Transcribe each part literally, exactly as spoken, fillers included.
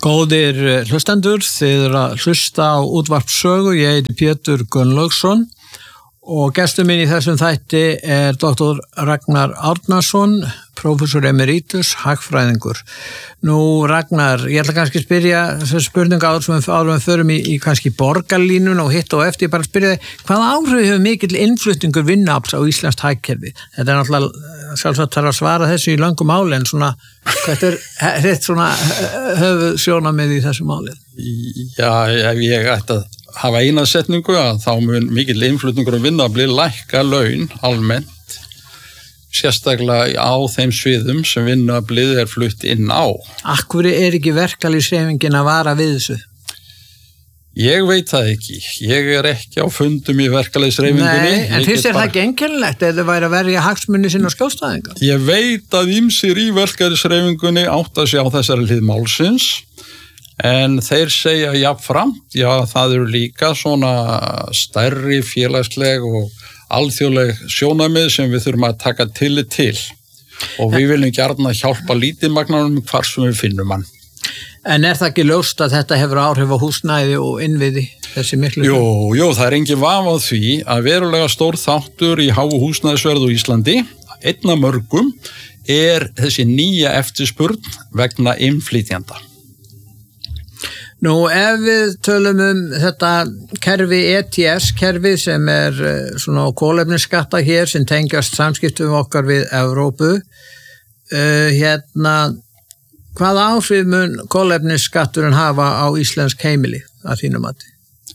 Góðir hlustendur, þið eru að hlusta á útvarp Sögu, ég heiti Pétur Gunnlaugsson og gestur minn í þessum þætti er doktor Ragnar Árnason, prófessor emeritus, hagfræðingur. Nú Ragnar, ég ætla kannski að spyrja þessu spurningu áður sem við áður förum í, í kannski borgarlínun og hitt og eftir, bara að spyrja þig, hvaða áhrif hefur mikill innflutningur vinnuafls á íslenskt hagkerfi? Þetta er náttúrulega sjálfsagt þarf að svara þessu í löngum máli, en svona, þetta er rétt svona höfuð sjónarmið í þessu máli. Já, ef ég ætti að hafa eina setningu að þá mun mikill innflutningur um vinnuafli lækka laun almennt, sérstaklega á þeim sviðum sem vinnuaflið er flutt inn á. Akkur er ekki verkalýðshreyfingin að vara við þessu? Ég veit það ekki. Ég er ekki á fundum í verkalýðshreyfingunni. Nei, en finnst þér það ekki einkennilegt eða væri að verja hagsmuni sinna á skjólstæðinga? Ég veit að ýmsir í verkalýðshreyfingunni átta sig á þessari hlið málsins, en þeir segja jafnframt, já það eru líka svona stærri félagsleg og alþjóðleg sjónarmið sem við þurfum að taka tillit til og við viljum gjarna hjálpa lítilmagnanum hvar sem við finnum hann. En er það ekki ljóst að þetta hefur áhrif á húsnæði og innviði þessi miklu? Jú, jú, það er engin vafa á því að verulega stór þáttur í háu húsnæðisverð á Íslandi, einn af mörgum, er þessi nýja eftirspurn vegna innflytjenda. Nú, ef við tölum um þetta kerfi E T S-kerfi sem er svona kolefnisskatta hér sem tengjast samskiptum okkar við Evrópu, uh, hérna, hvað áhrif mun kolefnisskatturinn hafa á íslensk heimili að þínu mati?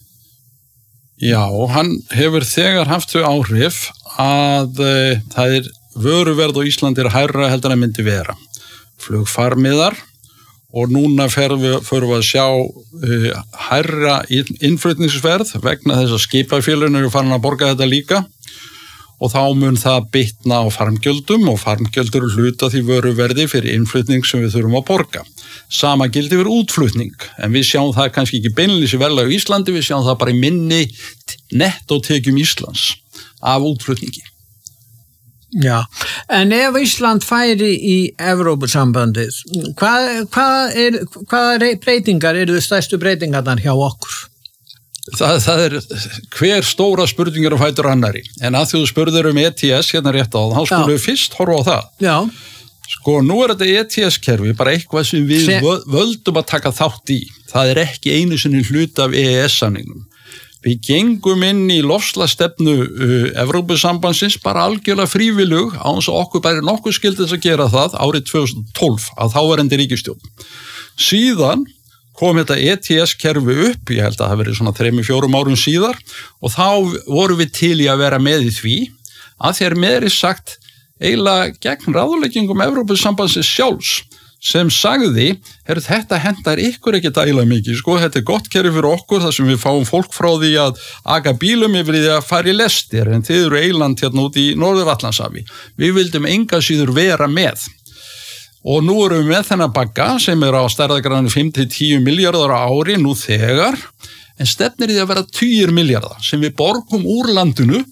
Já, hann hefur þegar haft þau áhrif að uh, það er vöruverð á Íslandi er hærra heldur en myndi vera. Flugfarmiðar og núna förum við, förum við að sjá uh, hærra innflutningsverð vegna þess að skipafélögin eru farin að borga þetta líka og þá mun það bitna á farmgjöldum og farmgjöldur hluta því vöruverði fyrir innflutning sem við þurfum að borga. Sama gildi fyrir útflutning, en við sjáum það kannski ekki beinlínis í verðlag á Íslandi, við sjáum það bara í minni nettótekjum Íslands af útflutningi. Já, en ef Ísland færi í Evrópusambandið, hvað, hvað, er, hvað breytingar eru þau stærstu breytingarnar hjá okkur? Það, það er hver stóra spurningar á fætur annari, en að þú spurður um E T S hérna rétt á, þá skulum við fyrst horfa á það. Já. Sko, nú er þetta E T S-kerfi bara eitthvað sem við Se... völdum að taka þátt í. Það er ekki einu sinni hluti af E E S-samningnum. Við gengum inn í loftslagsstefnu uh, Evrópusambandsins bara algjörlega frívilug á þess að okkur bæri nokkuð skildið að gera það árið tvö þúsund og tólf að þá var endi ríkisstjórn. Síðan kom þetta E T S-kerfi upp, ég held að það verið svona þremur, fjórum árum síðar og þá vorum við til í að vera með í því að þér meðri sagt eiginlega gegn ráðleggingum Evrópusambandsins sjálfs sem sagði, herru þetta hendar ykkur ekki dæla mikið, sko, þetta er gott kerfi fyrir okkur þar sem við fáum fólk frá því að aga bílum yfir því að fara í lestir, en þið eru eiland hérna út í Norður-Atlantshafi. Við vildum enga síður vera með. Og nú erum við með þennan bagga sem er á stærðargráðunni fimm til tíu milljarðar á ári nú þegar, en stefnir í því að vera tugir milljarðar sem við borgum úr landinu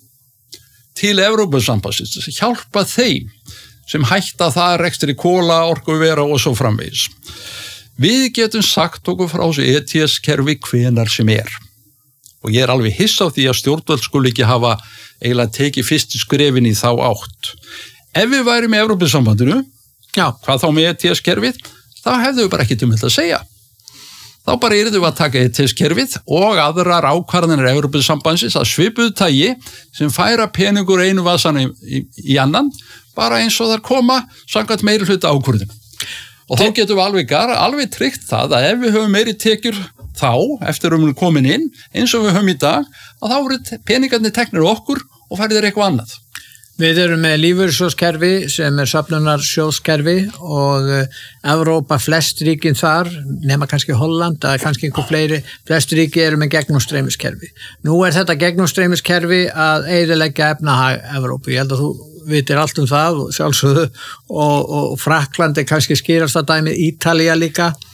til Evrópusambandsins, þess að hjálpa þeim sem hætta það rekstri kóla, orkuvera og svo framvegis. Við getum sagt okkur frá þessu E T S-kerfi hvenar sem er. Og ég er alveg hiss á því að stjórnvöld skuli ekki hafa eiginlega tekið fyrstu skrefin í þá átt. Ef við værum í Evrópusambandinu, já, hvað þá með E T S-kerfið, þá hefðum við bara ekkert um þetta að segja. Þá bara yrðum við að taka E T S-kerfið og aðrar ákvarðanir Evrópusambandsins að svipuðu tagi sem færa peningur einu vasan í, í, í annan, bara eins og þar koma samkvæmt meiri hluta ákvörðun. Og þá getum við alveg, alveg tryggt það að ef við höfum meiri tekjur þá, eftir um við komin inn, eins og við höfum í dag, að þá eru peningarnir teknir okkur og færið þeir eitthvað annað. Við erum með lífeyrissjóðskerfi sem er söfnunarsjóðskerfi og Evrópa, flest ríkin þar, nema kannski Holland, eða kannski einhver fleiri, flest ríki eru með gegnumstreymiskerfi. Nú er þetta gegnumstreymiskerfi að eyðileggja efnahag Evrópu. Ég held að þú vitir allt um það, sjálfsögðu, og, og Frakkland er kannski skýrasta dæmið, Ítalía líka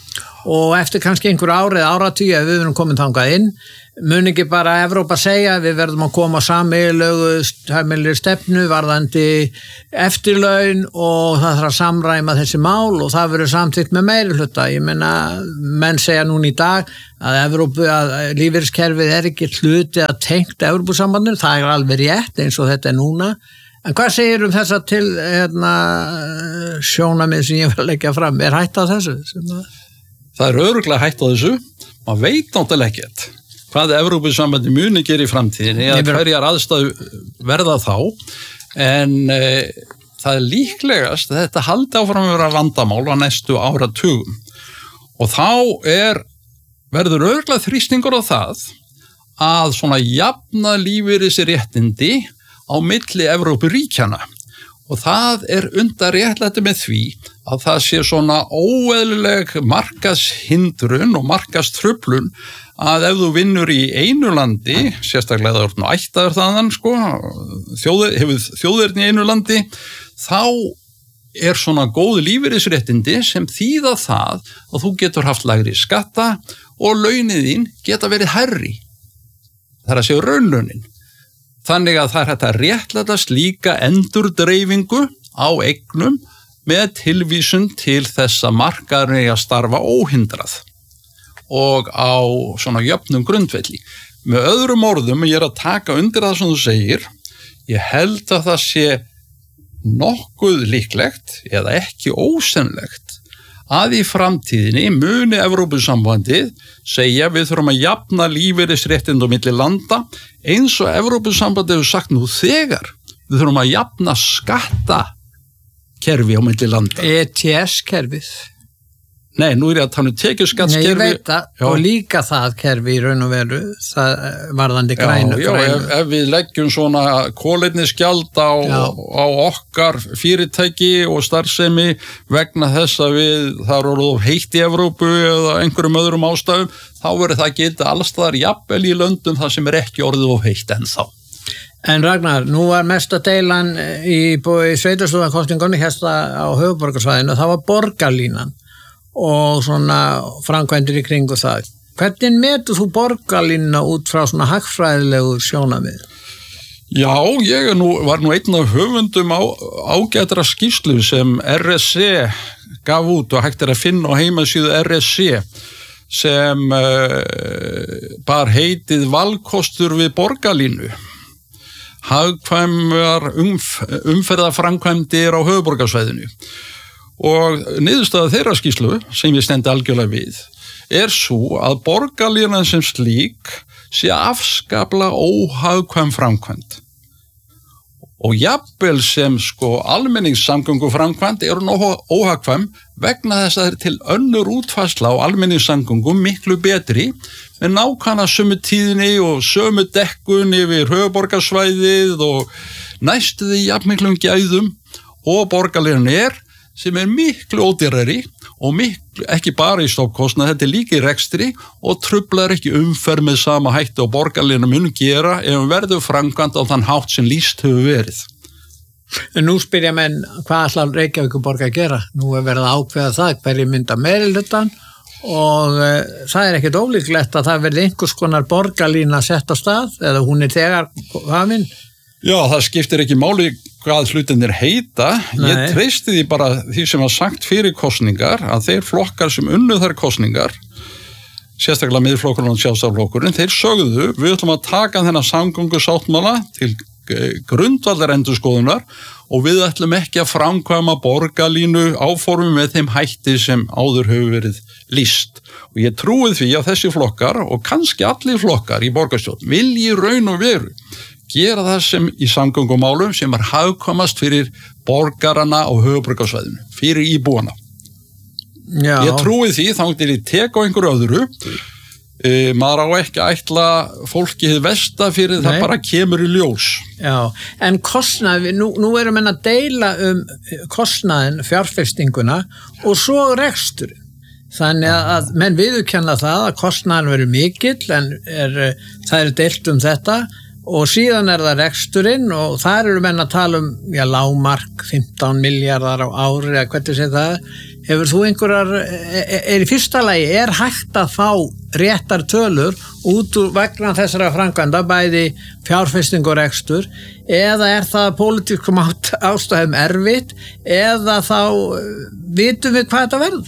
og eftir kannski einhver árið áratugja ef við erum komin þangað inn, mun ekki bara Evrópa segja við verðum að koma sameiginlegu stefnu varðandi eftirlaun og það þarf að samræma þessi mál og það verður samþykkt með meirihluta. Ég meina, menn segja núna í dag að, Evrópu, að lífeyriskerfið er ekki hluti að tengt Evrópusambandinu, það er alveg rétt eins og þetta er núna. En hvað segir um þessa til hérna, sjónamið sem ég vil að leggja fram? Er hætt á þessu? Það er örugglega hætt á þessu. Man veit náttúrulega ekkert hvað Evrópusambandi muni gerir í framtíðinni eða hverjar aðstæðu verða þá. En e, það er líklegast að þetta haldi áfram að vera vandamál á næstu áratugum. Og þá er, verður örugglega þrýstingur á það að svona jafna lífeyrisréttindi á milli Evrópuríkjana og það er undan réttlæti með því að það sé svona óeðlileg markashindrun og markastruflun að ef þú vinnur í einu landi, sérstaklega það er nú ættaður þaðan sko, þjóðir, hefur þjóðirni í einu landi, þá er svona góð lífeyrisréttindi sem þýða það að þú getur haft lægri skatta og launin þín geta verið hærri. Það er að segja raunlaunin. Þannig að það er hægt að réttlæta slíka endurdreifingu á eignum með tilvísun til þess að markaðurinn eigi að starfa óhindrað og á svona jöfnum grundvelli. Með öðrum orðum, ég er að taka undir það sem þú segir, ég held að það sé nokkuð líklegt eða ekki ósennlegt að í framtíðinni muni Evrópusambandið segja við þurfum að jafna lífeyrisréttindi á milli landa eins og Evrópusambandið hefur sagt nú þegar. Við þurfum að jafna skattakerfi á milli landa. E T S-kerfið. Nei, nú er ég að tala um tekjuskattskerfi. Nei, ég veit það, já. Og líka það kerfi í raun og veru, það varðandi grænu. Já, já ef, ef við leggjum svona kolefnisgjald á, á okkar fyrirtæki og starfsemi vegna þess að við, það er orðið of heitt í Evrópu eða einhverjum öðrum ástæðum, þá verður það geta allstaðar jafnvel í löndum það sem er ekki orðið of heitt ennþá. En Ragnar, nú var mesta deilan í, í sveitarstjórnarkosningunni hérsta á höfuðborgarsvæðinu, það var borgarlínan og svona framkvæmdir í kringu það. Hvernig metur þú borgarlínuna út frá svona hagfræðilegu sjónarmið? Já, ég nú, var nú einn af höfundum á, ágætra skýrslu sem R S C gaf út og hægt er að finna á heimasíðu R S C sem uh, bar heitið valkostur við borgarlínu. Hagkvæmar umf, umferðarframkvæmdir á höfuðborgarsvæðinu. Og niðurstaða þeirra skýrslu sem ég stendi algjörlega við er svo að borgarlínan sem slík sé afskapla óhagkvæm framkvæmd og jafnvel sem sko almenningssamgöngu framkvæmd er hún óhagkvæm vegna þess að það er til önnur útfærsla á almenningssamgöngum miklu betri með nákvæmlega sömu tíðni og sömu dekkun yfir höfuðborgarsvæðið og næstu því jafnmiklum gæðum og borgarlínan er sem er miklu ódýrari og miklu, ekki bara í stofnkostnað, þetta er líka í rekstri og truflar ekki umferð með sama hætti og borgarlínan mun gera ef hún verður framkvæmd á þann hátt sem lýst hefur verið. En nú spyrja menn, hvað ætlar Reykjavíkurborg að gera? Nú er verið að ákveða það hverju mynda meirihlutann og uh, það er ekkert ólíklegt að það verði einhvers konar borgarlína sett á stað eða hún er þegar hafinn. Já, það skiptir ekki máli hvað hlutinir heita. Nei. Ég treysti því bara því sem var sagt fyrir kosningar að þeir flokkar sem unnu þær kosningar, sérstaklega Miðflokkurinn og Sjálfstæðisflokkurinn, þeir sögðu við ætlum að taka þennan samgöngusáttmála til grundvallar endurskoðunar og við ætlum ekki að framkvæma borgarlínu áformum með þeim hætti sem áður hefur verið lýst. Og ég trúi því að þessi flokkar og kannski allir flokkar í borgarstjórn vilji raun og veru gera það sem í samgöngumálum sem er hagkvæmast fyrir borgarana á höfuðborgarsvæðinu, fyrir íbúana. Já. Ég trúi því þannig til ég tek á einhverju öðru, e, maður á ekki að ætla fólki hið versta fyrir Nei. Það bara kemur í ljós. Já, en kostnað, nú, nú erum við að deila um kostnaðin, fjárfestinguna og svo reksturinn. Þannig að menn viðurkenna það að kostnaðin verður mikill en er, það er deilt um þetta og síðan er það reksturinn og þar eru menn að tala um já, lágmark fimmtán milljarðar á ári eða hvernig sé það. hefur þú einhverjar, er í fyrsta lagi, er hægt að fá réttar tölur út úr vegna þessara framkvæmda, bæði fjárfesting og rekstur, eða er það pólitískum ástæðum erfitt, eða þá vitum við hvað þetta verður?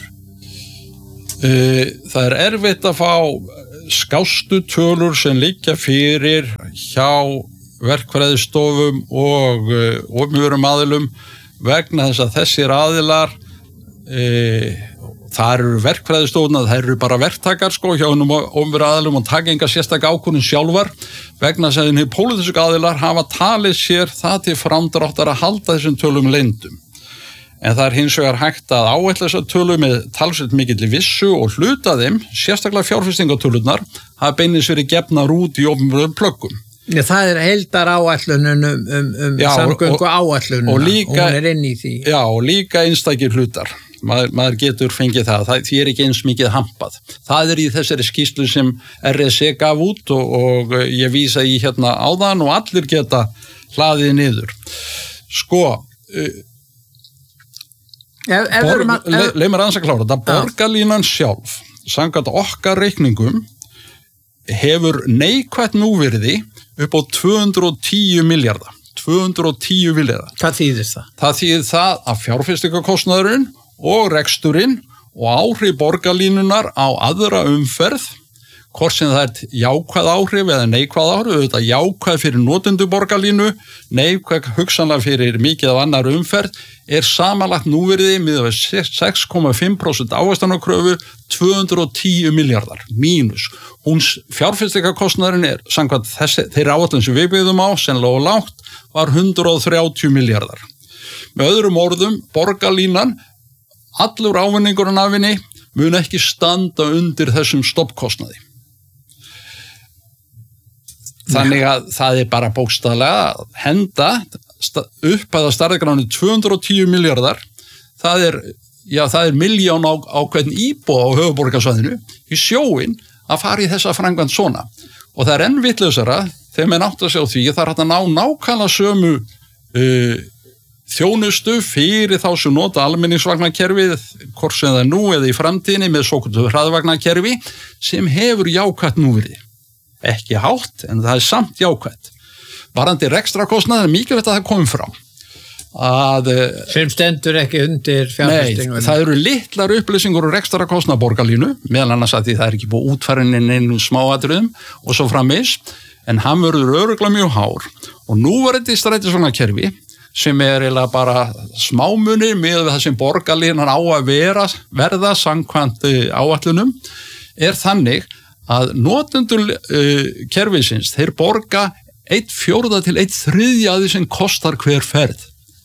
Það er erfitt að fá skástu tölur sem liggja fyrir hjá verkfræðistofum og opinberum aðilum vegna þess að þessir aðilar e, það eru verkfræðistofuna, það eru bara verktakar sko hjá hennum opinberum aðilum og taka enga sérstaka ákvörðun sjálfar vegna þess að hennir pólitísku aðilar hafa talið sér það til framdráttar að halda þessum tölum leyndum. En það er hins vegar hægt að áætla þessar tölur með talsveit mikill vissu og hluta þeim, sérstaklega fjárfestingatölunar, hafa beinins verið gefnar út í opinberum plöggum. Ja, það er heildar áætlunum um, um, um samgöngu áætlunum og líka, hún er inn í því. Já, og líka einstakir hlutar. Maður, maður getur fengið það, það því er ekki eins mikið hampað. Það er í þessari skýrslu sem R S E gaf út og, og ég vísa í hérna áðan og allir geta hlaðið niður. Sko, ef, ef borg, að, le, leið mér aðeins að klára þetta, borgarlínan sjálf, samkvæmt okkar reikningum, hefur neikvætt núvirði upp á tvö hundruð og tíu milljarða. tvö hundruð og tíu milljarða. Hvað þýðir það? Það þýðir það að fjárfestingakostnaðurinn og reksturinn og áhrif borgarlínunar á aðra umferð, hvort sem það er jákvæð áhrif eða neikvæð áhrif, þetta jákvæð fyrir notendur borgarlínu, neikvæð hugsanlega fyrir mikið af annar umferð, er samanlagt núvirði með sex komma fimm prósent ávöxtunarkröfu tvö hundruð og tíu milljarðar mínus. Hún fjárfestingakostnaðurinn er samkvæmt þessi, þeirra áætlun sem við byggðum á, sennilega og lágt, var hundrað og þrjátíu milljarðar. Með öðrum orðum, borgarlínan, allur ávinningurinn af henni mun ekki standa undir þessum stoppkostnaði. Þannig að það er bara bókstaflega að henda upp að stærðargránu tvö hundruð og tíu milljarðar, það er, já, það er miljón á, á hvern íbúa á höfuðborgarsvæðinu í sjóin að fara í þessa framkvæmd svona. Og það er enn vitlausara þegar menn átt að sjá því að það er hægt að ná nákvæmlega sömu uh, þjónustu fyrir þá sem nota almenningsvagnakerfið, hvort sem það er nú eða í framtíðinni með svokölluðu hraðvagnakerfi sem hefur jákvætt núvirði. Ekki hátt, en það er samt jákvætt. Varandi rekstrakostnaður er mikilvægt að það komi fram. Að, sem stendur ekki undir fjárfestingunum. Nei, það eru litlar upplýsingur og rekstrakostnað borgarlínu, meðal annars að því það er ekki búið útfærininn einum smáatriðum og svo frammis, en hann verður örugglega mjög hár. Og nú var þetta strætisvagnakerfi sem er eiginlega bara smámunir með það sem borgarlínan á að vera, verða samkvæmt áætlunum, er þannig að notendur uh, kerfisins, þeir borga eitt fjórða til eitt þriðja að því sem kostar hver ferð.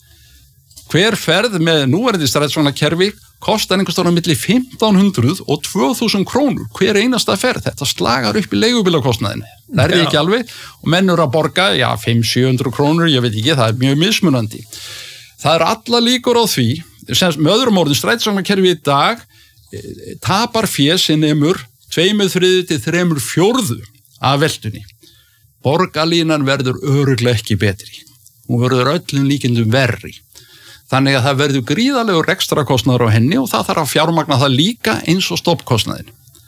Hver ferð með núverandi strætisvagnakerfi kostar einhvers staðar á milli fimmtán hundruð og tvö þúsund krónur hver einasta ferð. Þetta slagar upp í leigubílakostnaðinni. Það er ekki alveg og menn eru að borga, já, fimm til sjö hundruð krónur, ég veit ekki, það er mjög mismunandi. Það er alla líkur á því, sem með öðrum orðin strætisvagnakerfi í dag e, tapar fé sem nemur tveimur þriðju til þremur fjórðu af veltunni. Borgarlínan verður örugglega ekki betri. Hún verður öllum líkindum verri. Þannig að það verður gríðalegur rekstrakostnaður á henni og það þarf að fjármagna það líka eins og stoppkostnaðin.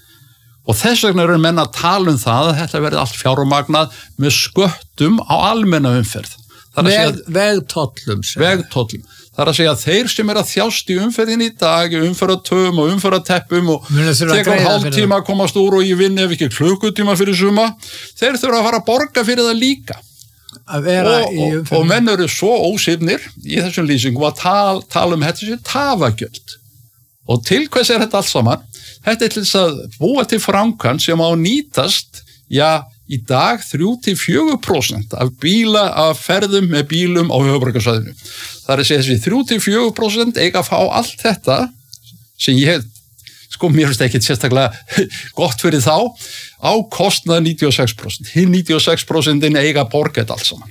Og þess vegna eru menn að tala um það að þetta verður allt fjármagnað með sköttum á almenna umferð. Veg, vegtollum. Vegtollum. Það er að segja að þeir sem er að þjást í umferðin í dag, umferðatöfum og umferðateppum og tekur hálftíma að komast úr og ég vinn ef ekki klukkutíma fyrir suma, þeir þurfa að fara að borga fyrir það líka. Að vera og, í umferðin. Og, og menn eru svo ósýfnir í þessum lýsingum að tala, tala um þetta sem tafagjöld. Og til hvers er þetta allt saman? Þetta er til þess að búa til framkvæmd sem á nýtast, já, í dag þrjú til fjögur prósent af bíla, af ferðum með bílum á höfuðborgarsvæðinu. Það er að segja þessi þrjú til fjögur prósent eiga að fá allt þetta sem ég, sko mér finnst ekki sérstaklega gott fyrir þá, á kostnað níutíu og sex prósent. Hinn níutíu og sex prósent eiga að borga þetta allt saman.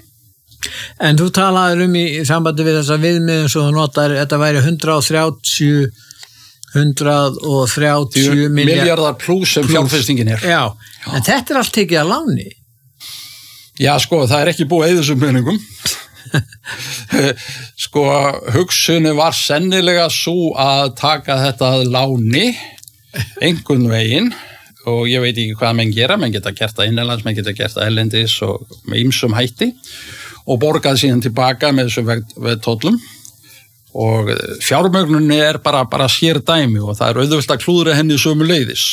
En þú talaður um í sambandi við þessa viðmiðum sem þú notar, þetta væri hundrað og þrjátíu miljardar pluss sem fjárfestingin er. Já, en þetta er allt tekið að láni. Já, sko, það er ekki búið að eyða þessum peningum. Sko, hugsunni var sennilega svo að taka þetta að láni einhvern veginn og ég veit ekki hvað menn gera, menn geta gert það innanlands, menn geta gert það erlendis og með ýmsum hætti og borgað síðan tilbaka með þessum veðtollum og fjármögnunni er bara, bara sér dæmi og það er auðvelt að klúðra henni sömuleiðis.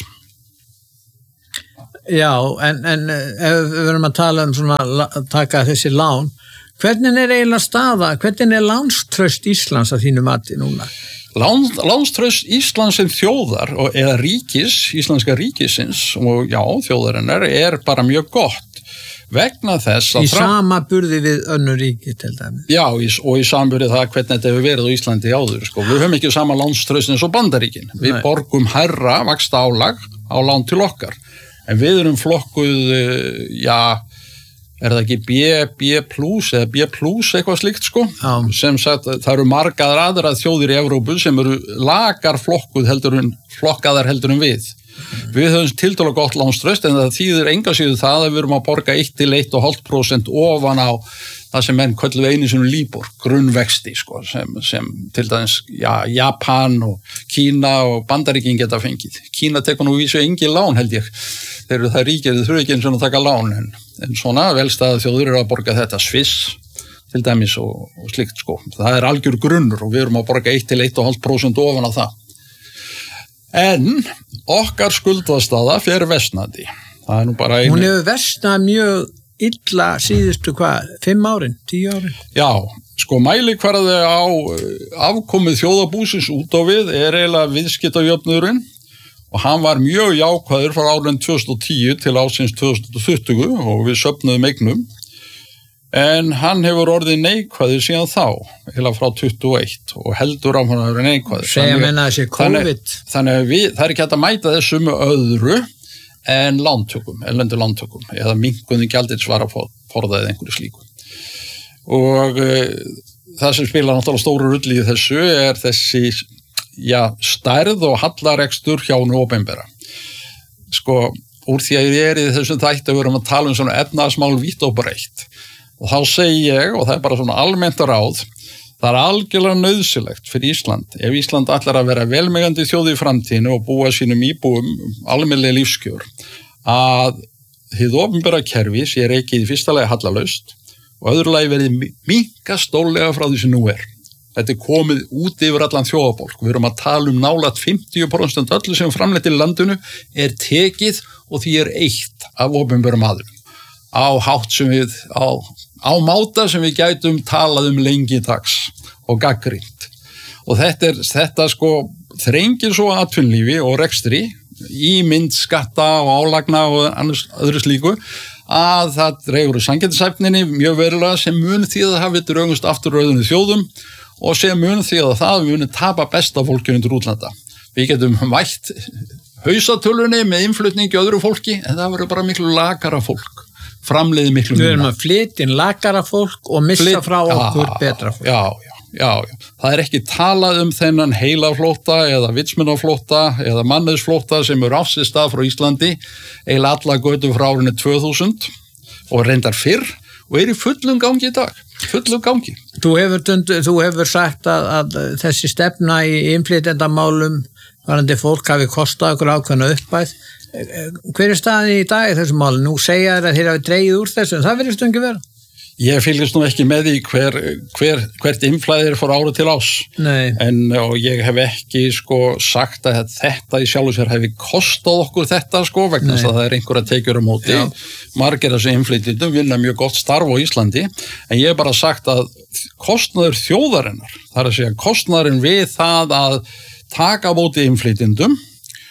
Já, en, en ef við verum að tala um svona, taka þessi lán, hvernig er eiginlega staða, hvernig er lánstraust Íslands að þínu mati núna? Lán, lánstraust Íslands sem þjóðar og eða ríkis, íslenska ríkisins og já, þjóðarinnar er bara mjög gott. Vegna þess að... Í sama burði við önnur ríki til dæmis. Já, í, og í samburði það hvernig þetta hefur verið á Íslandi áður. Sko. Við höfum ekki sama lánstraust eins og Bandaríkin. Við Nei. borgum hærra vaxta álag á lán til okkar. En við erum flokkuð, já, er það ekki B, B plus eða B plus eitthvað slíkt sko? Já. Sem sagt, það eru margar aðra þjóðir í Evrópu sem eru lagar flokkuð heldur en, flokkaðar heldur en við. Við höfum tiltölulega gott lánstraust en það þýðir enga síðu það að við erum að borga eitt til eitt komma fimm prósent ofan á það sem menn kölluðu einu sinni líbor, grunnvexti sko, sem, sem til dæmis ja, Japan og Kína og Bandaríkin geta fengið. Kína tekur nú vísu engin lán held ég. Þeir eru það ríkir, þeir þurfa ekki eins og að taka lán en, en svona velstæða þjóður eru að borga þetta Sviss til dæmis og, og slikt sko. Það er algjör grunnur og við erum að borga eitt til eitt komma fimm prósent ofan á það. En okkar skuldastaða fer versnandi. Það er nú bara einu... Hún hefur versnað mjög illa síðustu hvað, fimm árin, tíu árin? Já, sko mælikvarði á afkomið þjóðarbúsins út á við er eiginlega viðskiptajöfnuðurinn og hann var mjög jákvæður frá árið tvö þúsund og tíu til ásins tvö þúsund og tuttugu og við söfnuðum eignum. En hann hefur orðið neikvæður síðan þá, heila frá tuttugu og eitt og heldur á hann að vera neikvæður. Segja menna þessi COVID. Þannig, þannig að við, það er ekki hægt að mæta þessu með öðru en lántökum, ellendu lántökum, eða minnkunni gjaldeyrisvara forða eða einhverju slíku. Og e, það sem spilar náttúrulega stóru rulli í þessu er þessi já, stærð og hallarekstur hjá hinu opinbera. Sko, úr því að ég er í þessum þætti að við erum að tala um svona efnahagsmál vítt og breytt. Og þá segi ég, og það er bara svona almennt ráð, það er algjörlega nauðsynlegt fyrir Ísland. Ef Ísland ætlar að vera velmegandi þjóð í framtíðinu og búa sínum íbúum almennilega lífskjör, að hið opinbera kerfi sé rekið í fyrsta lagi hallalaust og öðru lagi verið minnka stólega frá því sem nú er. Þetta er komið út yfir allan þjóðabolk. Við erum að tala um nálægt fimmtíu prósent öllu sem framleitt til landinu er tekið og því er eitt af opinberum aðilum. Á hátt sem við, á, á máta sem við gætum talað um lengi dags og gagnrýnt. Og þetta er, þetta sko þrengir svo atvinnulífi og rekstri í mynd skatta og álagna og annars öðru slíku að það dregur úr sanngirnishæfninni mjög verulega sem mun því að það hafi draugust aftur rauðinu þjóðum og sem mun því að það við munum tapa besta fólki undir útlanda. Við getum vætt hausatölunni með innflutningi öðru fólki en það verður bara miklu lakara fólk. Framleiði miklu mjög. Við erum að flytja inn lakara fólk og missa Flyt, frá okkur já, betra fólk. Já, já, já, já. Það er ekki talað um þennan heilaflótta eða vitsmunaflótta eða manniðsflótta sem eru átt sér stað frá Íslandi eiginlega alla götu frá árinu tvö þúsund og reyndar fyrr og er í fullum gangi í dag. Fullum gangi. Þú hefur, þú hefur sagt að, að þessi stefna í innflytjendamálum varandi fólk hafi kostað okkur ákveðna uppæð. Hver er staðin í dag í þessum máli? Nú segja þér að þeir hafi dreigið úr þessu, en það verðist ekki vera. Ég fylgist nú ekki með því hver, hver, hvert innflæðir fór ára til ás. Nei. En og ég hef ekki sko sagt að þetta í sjálfu sér hefði kostað okkur þetta sko vegna þess að það er einhverja tekjur á móti. Já. Margir þessu innflytjendum vinna mjög gott starf á Íslandi, en ég hef bara sagt að kostnaður þjóðarinnar, það er að segja kostnaðurinn við það að taka á móti innflytjendum,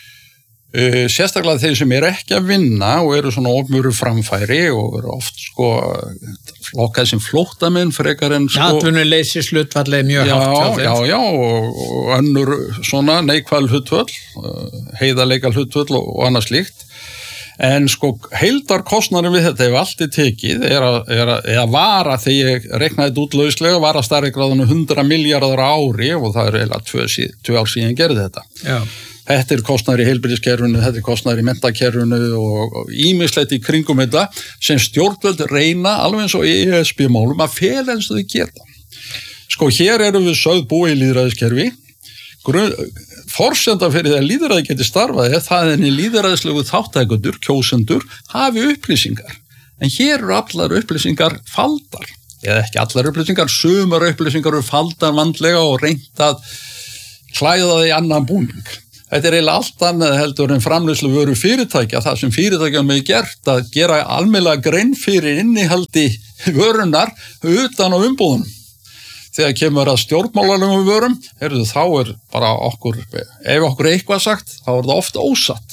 Uh, sérstaklega þeir sem eru ekki að vinna og eru svona ofmjöru framfæri og eru oft sko flokkað sem flóttamenn frekar en sko atvinnuleysi hlutfallið mjög já, hátt já, já, og, og önnur svona neikvæl hlutfall uh, heiðarleikal hlutfall og, og annað slíkt en sko heildarkostnaðurinn við þetta ef allt er tekið er að, er að, er að vara þegar ég reiknaði þetta út lauslega vara stærri gráðinu hundrað milljarðar á ári og það er eiginlega tvö, tvö ár síðan gerði þetta. Já. Þetta er kostnaður í heilbrigðiskerfinu, þetta er kostnaður í menntakerfinu og ýmislegt í kringum þetta sem stjórnvöld reyna alveg eins og í E S B-málum að fela eins og þau geta. Sko, hér erum við sögð búið í lýðræðiskerfi. Forsenda fyrir því að lýðræði geti starfað er það en í lýðræðislegu þáttækundur, kjósendur, hafi upplýsingar. En hér eru allar upplýsingar faldar. Eða ekki allar upplýsingar, sumar upplýsingar eru faldar vandlega og reynt að klæða það í annan búning. Þetta er eiginlega allt annað heldur en framleiðslu vöru fyrirtækja, það sem fyrirtækjum er gert að gera almennilega grein fyrir innihaldi vörunar utan á umbúðunum. Þegar kemur að stjórnmálalegum vörum, heyrðu, þá er bara okkur, ef okkur eitthvað sagt, þá er það ofta ósatt.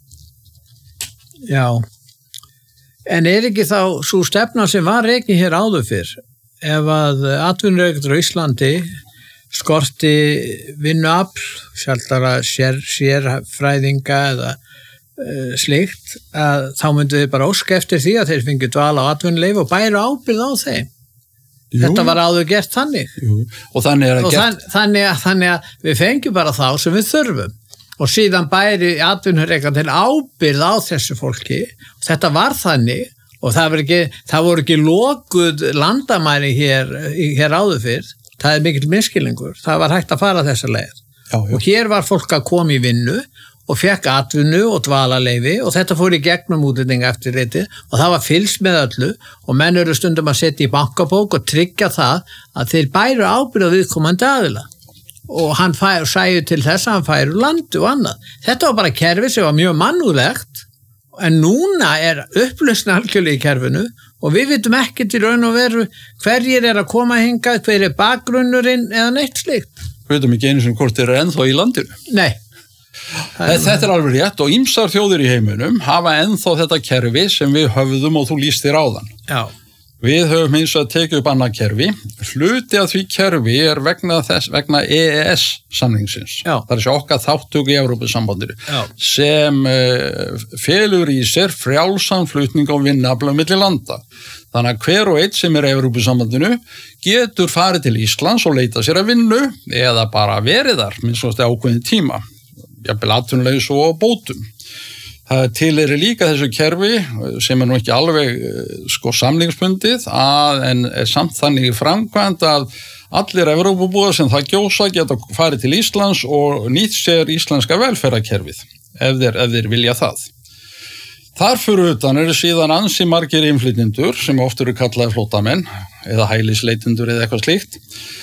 Já, en er ekki þá svo stefna sem var ekki hér áður fyrr, ef að atvinnurekendur á Íslandi skorti vinnuafl, sjaldara sér, sérfræðinga eða uh, slíkt, að þá myndu þið bara óska eftir því að þeir fengi dvala á atvinnuleyfi og bæru ábyrgð á þeim. Jú. Þetta var áður gert þannig. Jú. Og þannig er að og gert. Þann, þannig, að, þannig að við fengjum bara þá sem við þurfum og síðan bæri atvinnurekendur til ábyrgð á þessu fólki. Og þetta var þannig og það voru ekki, það voru ekki lokuð landamæri hér, hér áður fyrr. Það er mikill minnskilningur. Það var hægt að fara þessa leið. Já, já. Og hér var fólk að koma í vinnu og fekk atvinnu og dvalarleyfi og þetta fór í gegnum útlendinga eftir reytið og það var fylgst með öllu og menn eru stundum að setja í bankabók og tryggja það að þeir bæru ábyrgð á viðkomandi aðila og hann fær, sæju til þess að hann færu landi og annað. Þetta var bara kerfi sem var mjög mannúðlegt en núna er upplausn algjörlega í kerfinu og við vitum ekki til raun og veru hverjir er að koma hingað, hver er bakgrunnurinn eða neitt slíkt. Við veitum ekki einu sem hvort þeir eru ennþá í landinu. Nei. Þetta er alveg rétt og ýmsar þjóðir í heiminum hafa ennþá þetta kerfi sem við höfðum og þú lýst þér áðan. Já. Við höfum eins og að tekið upp annað kerfi. Hluti af því kerfi er vegna, þess, vegna E E S-samningsins. Það er sér okkar þáttöku í Evrópusambandinu sem uh, felur í sér frjálsan flutning á vinnuafli á milli landa. Þannig að hver og einn sem er í Evrópusambandinu getur farið til Íslands og leita sér að vinnu eða bara verið þar minnst svo ákveðin tíma. Jafnvel atvinnulaus og bótum. Það til er líka þessu kerfi sem er nú ekki alveg sko samningsbundið að en er samt þannig framkvæmt að allir Evrópubúar sem það gjósa geta farið til Íslands og nýtt sér íslenska velferðarkerfið ef þeir, ef þeir vilja það. Þar fyrir utan eru síðan ansi margir innflytjendur sem oft eru kallaði flóttamenn eða hælisleitendur eða eitthvað slíkt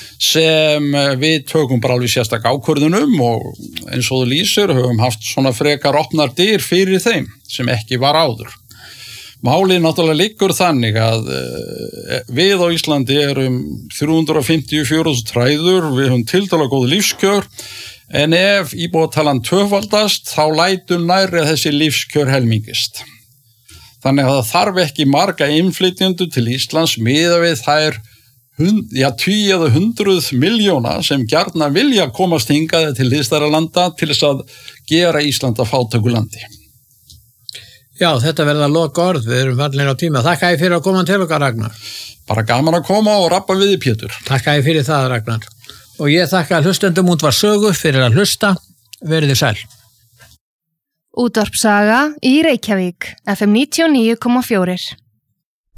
sem við tökum bara alveg sérstak ákvörðunum og eins og þú lýsir höfum haft svona frekar opnar dyr fyrir þeim sem ekki var áður. Málið náttúrulega liggur þannig að við á Íslandi erum þrjú hundruð fimmtíu og fjögur þúsund træður, við höfum tiltölulega góð lífskjör en ef íbúatalan tvöfaldast þá lætur nærri að þessi lífskjör helmingist. Þannig að það þarf ekki marga innflytjendur til Íslands miðað við þær Hund, já, tíu eða hundruð miljóna sem gjarna vilja komast hingað til hliðstæðra landa til þess að gera Ísland að fátæku landi. Já, þetta verða loka orð, við erum allir á tíma. Þakka ég fyrir að koma til okkar, Ragnar. Bara gaman að koma og rappa við í Pétur. Þakka ég fyrir það, Ragnar. Og ég þakka hlustendum Útvarp Sögu fyrir að hlusta. Verið þið sæl. Útvarp Saga í Reykjavík, F M níutíu og níu komma fjögur.